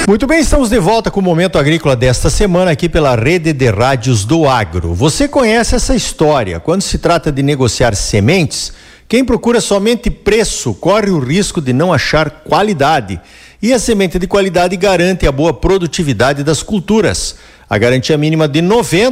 Muito bem, estamos de volta com o Momento Agrícola desta semana aqui pela Rede de Rádios do Agro. Você conhece essa história? Quando se trata de negociar sementes, quem procura somente preço corre o risco de não achar qualidade. E a semente de qualidade garante a boa produtividade das culturas. A garantia mínima de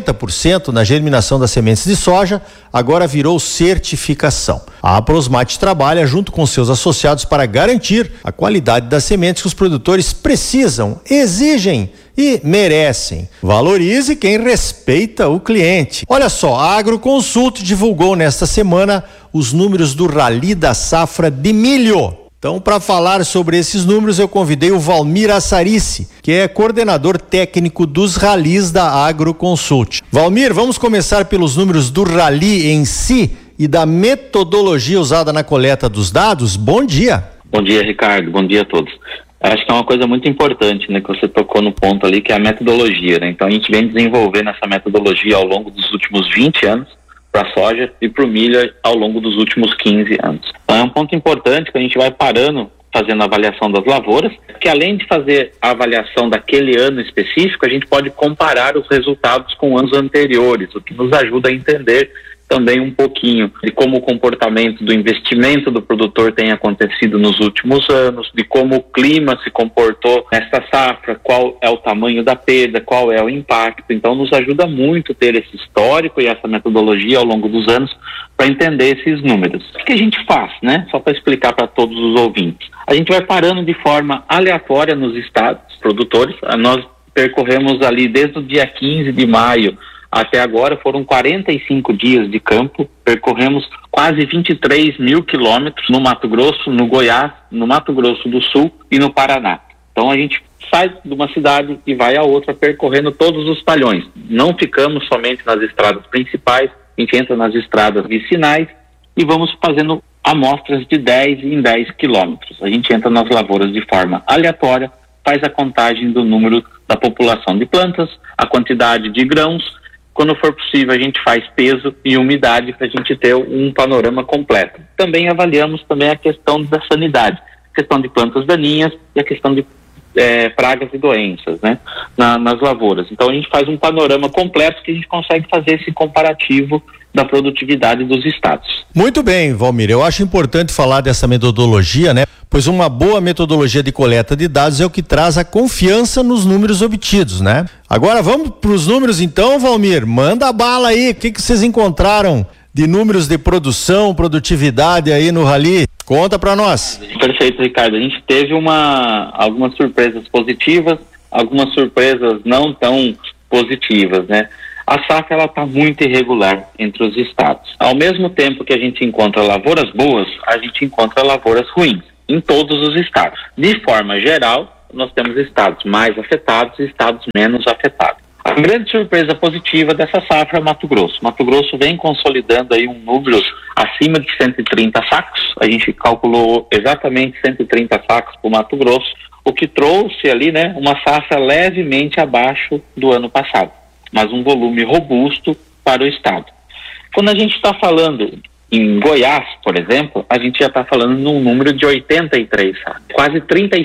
90% na germinação das sementes de soja agora virou certificação. A Aprosmate trabalha junto com seus associados para garantir a qualidade das sementes que os produtores precisam, exigem e merecem. Valorize quem respeita o cliente. Olha só, a Agroconsult divulgou nesta semana os números do Rally da Safra de Milho. Então, para falar sobre esses números, eu convidei o Valmir Assarici, que é coordenador técnico dos rallies da Agroconsult. Valmir, vamos começar pelos números do rally em si e da metodologia usada na coleta dos dados. Bom dia. Bom dia, Ricardo. Bom dia a todos. Acho que é uma coisa muito importante, né, que você tocou no ponto ali, que é a metodologia, né? Então, a gente vem desenvolvendo essa metodologia ao longo dos últimos 20 anos, para a soja e para o milho ao longo dos últimos 15 anos. Então é um ponto importante que a gente vai parando, fazendo a avaliação das lavouras, que além de fazer a avaliação daquele ano específico, a gente pode comparar os resultados com anos anteriores, o que nos ajuda a entender também um pouquinho de como o comportamento do investimento do produtor tem acontecido nos últimos anos, de como o clima se comportou nesta safra, qual é o tamanho da perda, qual é o impacto. Então nos ajuda muito ter esse histórico e essa metodologia ao longo dos anos para entender esses números. O que a gente faz, né? Só para explicar para todos os ouvintes. A gente vai parando de forma aleatória nos estados produtores. Nós percorremos ali desde o dia 15 de maio até agora, foram 45 dias de campo, percorremos quase 23 mil quilômetros no Mato Grosso, no Goiás, no Mato Grosso do Sul e no Paraná. Então a gente sai de uma cidade e vai a outra percorrendo todos os talhões. Não ficamos somente nas estradas principais, a gente entra nas estradas vicinais e vamos fazendo amostras de 10 em 10 quilômetros. A gente entra nas lavouras de forma aleatória, faz a contagem do número da população de plantas, a quantidade de grãos. Quando for possível, a gente faz peso e umidade para a gente ter um panorama completo. Também avaliamos também a questão da sanidade, a questão de plantas daninhas e a questão de pragas e doenças, né, nas lavouras. Então a gente faz um panorama completo que a gente consegue fazer esse comparativo da produtividade dos estados. Muito bem, Valmir, eu acho importante falar dessa metodologia, né? Pois uma boa metodologia de coleta de dados é o que traz a confiança nos números obtidos, né? Agora vamos para os números então, Valmir, manda a bala aí, o que vocês encontraram de números de produção, produtividade aí no Rally? Conta para nós. Perfeito, Ricardo, a gente teve algumas surpresas positivas, algumas surpresas não tão positivas, né? A safra ela está muito irregular entre os estados. Ao mesmo tempo que a gente encontra lavouras boas, a gente encontra lavouras ruins em todos os estados. De forma geral, nós temos estados mais afetados e estados menos afetados. A grande surpresa positiva dessa safra é Mato Grosso. Mato Grosso vem consolidando aí um número acima de 130 sacos. A gente calculou exatamente 130 sacos para o Mato Grosso, o que trouxe ali, né, uma safra levemente abaixo do ano passado, mas um volume robusto para o estado. Quando a gente está falando em Goiás, por exemplo, a gente já está falando num número de 83 sacos, quase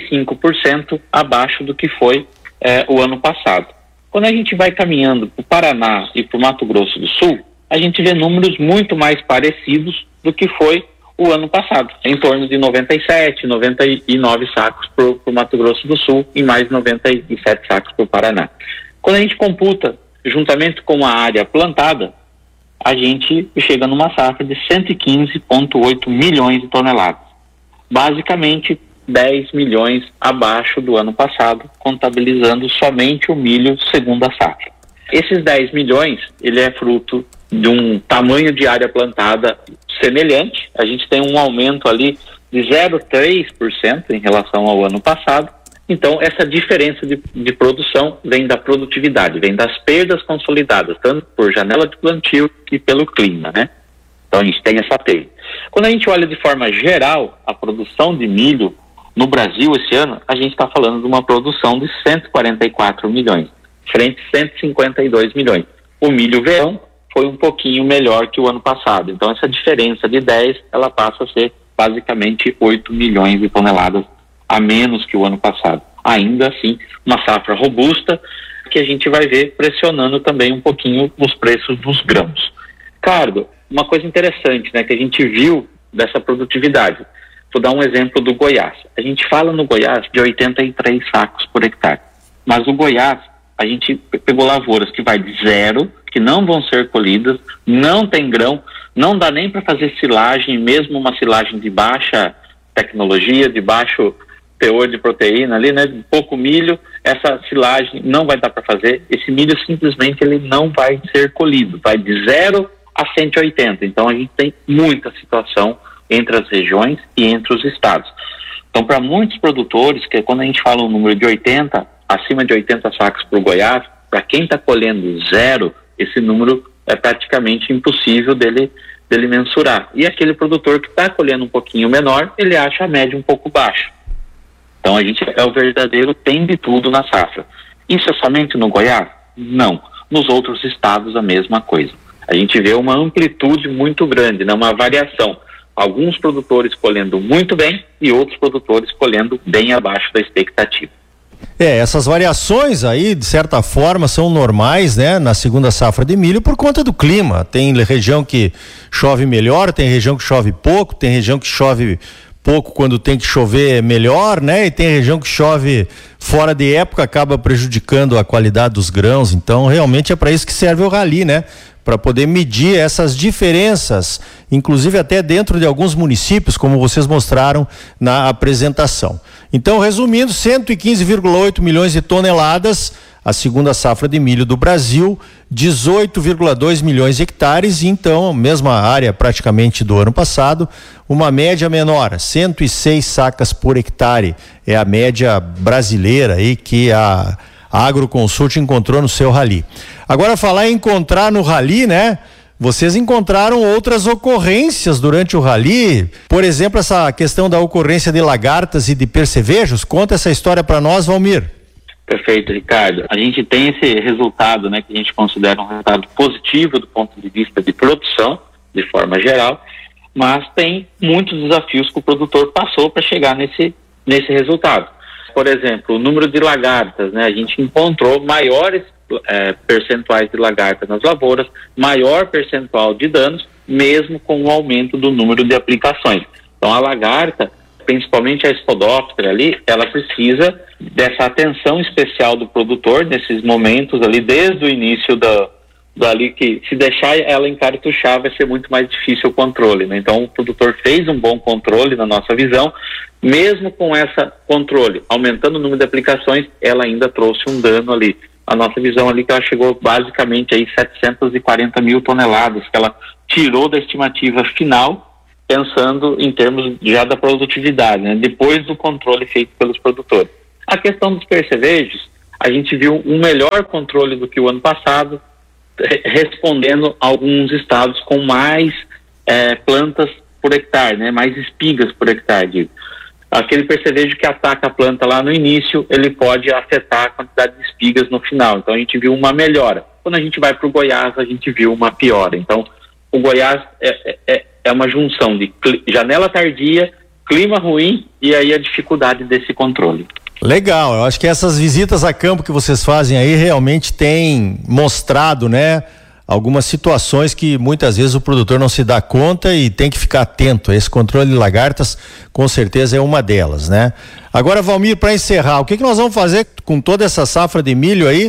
35% abaixo do que foi o ano passado. Quando a gente vai caminhando para o Paraná e para o Mato Grosso do Sul, a gente vê números muito mais parecidos do que foi o ano passado, em torno de 97, 99 sacos para o Mato Grosso do Sul e mais 97 sacos para o Paraná. Quando a gente computa juntamente com a área plantada, a gente chega numa safra de 115,8 milhões de toneladas. Basicamente, 10 milhões abaixo do ano passado, contabilizando somente o milho segunda safra. Esses 10 milhões, ele é fruto de um tamanho de área plantada semelhante. A gente tem um aumento ali de 0,3% em relação ao ano passado. Então, essa diferença de produção vem da produtividade, vem das perdas consolidadas, tanto por janela de plantio e pelo clima, né? Então, a gente tem essa perda. Quando a gente olha de forma geral a produção de milho no Brasil esse ano, a gente está falando de uma produção de 144 milhões, frente a 152 milhões. O milho verão foi um pouquinho melhor que o ano passado. Então, essa diferença de 10, ela passa a ser basicamente 8 milhões de toneladas a menos que o ano passado. ainda assim uma safra robusta, que a gente vai ver pressionando também um pouquinho os preços dos grãos. Ricardo, uma coisa interessante, né, que a gente viu dessa produtividade. Vou dar um exemplo do Goiás. A gente fala no Goiás de 83 sacos por hectare, mas o Goiás, a gente pegou lavouras que vai de 0, que não vão ser colhidas, não tem grão, não dá nem para fazer silagem, mesmo uma silagem de baixa tecnologia, de baixo teor de proteína ali, né, de pouco milho, essa silagem não vai dar para fazer. Esse milho simplesmente ele não vai ser colhido, vai de 0 a 180. Então a gente tem muita situação entre as regiões e entre os estados. Então, para muitos produtores, que quando a gente fala um número de 80, acima de 80 sacos para o Goiás, para quem está colhendo 0, esse número é praticamente impossível dele mensurar. E aquele produtor que está colhendo um pouquinho menor, ele acha a média um pouco baixa. Então a gente é o verdadeiro tem de tudo na safra. Isso é somente no Goiás? Não. Nos outros estados a mesma coisa. A gente vê uma amplitude muito grande, né? Uma variação. Alguns produtores colhendo muito bem e outros produtores colhendo bem abaixo da expectativa. Essas variações aí, de certa forma, são normais, né, na segunda safra de milho por conta do clima. Tem região que chove melhor, tem região que chove pouco, tem região que chove pouco quando tem que chover melhor, né, e tem região que chove fora de época, acaba prejudicando a qualidade dos grãos. Então, realmente é para isso que serve o Rally, né? Para poder medir essas diferenças, inclusive até dentro de alguns municípios, como vocês mostraram na apresentação. Então, resumindo, 115,8 milhões de toneladas, a segunda safra de milho do Brasil, 18,2 milhões de hectares, e então, mesma área praticamente do ano passado, uma média menor, 106 sacas por hectare, é a média brasileira aí que a Agroconsult encontrou no seu Rally. Agora, falar em encontrar no Rally, né? Vocês encontraram outras ocorrências durante o Rally, por exemplo, essa questão da ocorrência de lagartas e de percevejos. Conta essa história para nós, Valmir. Perfeito, Ricardo. A gente tem esse resultado, né, que a gente considera um resultado positivo do ponto de vista de produção, de forma geral, mas tem muitos desafios que o produtor passou para chegar nesse resultado. Por exemplo, o número de lagartas, né? A gente encontrou maiores percentuais de lagartas nas lavouras, maior percentual de danos, mesmo com o aumento do número de aplicações. Então a lagarta, principalmente a Spodoptera ali, ela precisa dessa atenção especial do produtor nesses momentos ali, desde o início ali, que se deixar ela encartuchar vai ser muito mais difícil o controle, né? Então o produtor fez um bom controle na nossa visão, mesmo com essa controle, aumentando o número de aplicações, ela ainda trouxe um dano ali. A nossa visão ali que ela chegou basicamente aí 740 mil toneladas, que ela tirou da estimativa final, pensando em termos já da produtividade, né? Depois do controle feito pelos produtores. A questão dos percevejos, a gente viu um melhor controle do que o ano passado, respondendo a alguns estados com mais plantas por hectare, né? Mais espigas por hectare, digo. Aquele percevejo que ataca a planta lá no início, ele pode afetar a quantidade de espigas no final. Então a gente viu uma melhora. Quando a gente vai para o Goiás, a gente viu uma piora. Então o Goiás é uma junção de janela tardia, clima ruim e aí a dificuldade desse controle. Legal, eu acho que essas visitas a campo que vocês fazem aí realmente têm mostrado, né, algumas situações que muitas vezes o produtor não se dá conta e tem que ficar atento. Esse controle de lagartas com certeza é uma delas, né? Agora, Valmir, para encerrar, o que nós vamos fazer com toda essa safra de milho aí?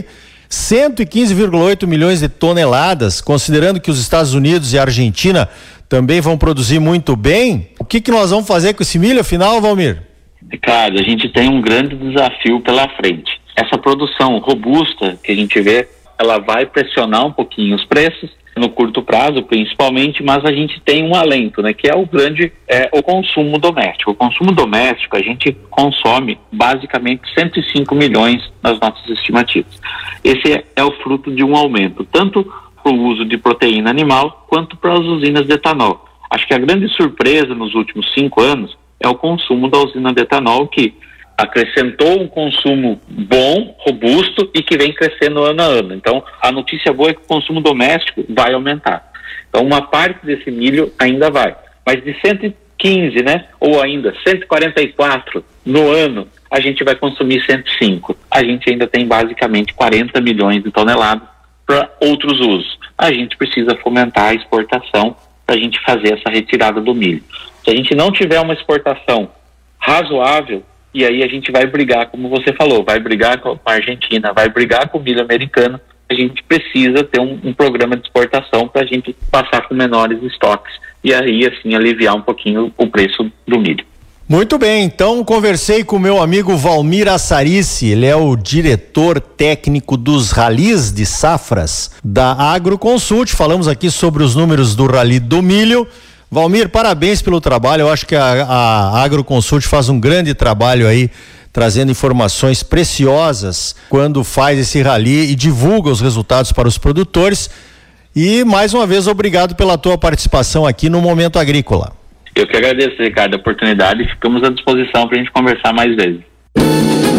115,8 milhões de toneladas, considerando que os Estados Unidos e a Argentina também vão produzir muito bem. O que nós vamos fazer com esse milho afinal, Valmir? Ricardo, a gente tem um grande desafio pela frente. Essa produção robusta que a gente vê, ela vai pressionar um pouquinho os preços, no curto prazo principalmente, mas a gente tem um alento, né, que é o consumo doméstico. O consumo doméstico, a gente consome basicamente 105 milhões nas nossas estimativas. Esse é o fruto de um aumento, tanto para o uso de proteína animal, quanto para as usinas de etanol. Acho que a grande surpresa nos últimos 5 anos é o consumo da usina de etanol, que acrescentou um consumo bom, robusto e que vem crescendo ano a ano. Então, a notícia boa é que o consumo doméstico vai aumentar. Então, uma parte desse milho ainda vai. Mas de 115, né, ou ainda 144 no ano, a gente vai consumir 105. A gente ainda tem basicamente 40 milhões de toneladas para outros usos. A gente precisa fomentar a exportação para a gente fazer essa retirada do milho. Se a gente não tiver uma exportação razoável, e aí a gente vai brigar, como você falou, vai brigar com a Argentina, vai brigar com o milho americano, a gente precisa ter um programa de exportação para a gente passar com menores estoques e aí assim aliviar um pouquinho o preço do milho. Muito bem, então conversei com o meu amigo Valmir Assarici, ele é o diretor técnico dos ralis de safras da Agroconsult. Falamos aqui sobre os números do rali do milho. Valmir, parabéns pelo trabalho, eu acho que a Agroconsult faz um grande trabalho aí, trazendo informações preciosas quando faz esse rali e divulga os resultados para os produtores. E mais uma vez, obrigado pela tua participação aqui no Momento Agrícola. Eu que agradeço, Ricardo, a oportunidade e ficamos à disposição para a gente conversar mais vezes.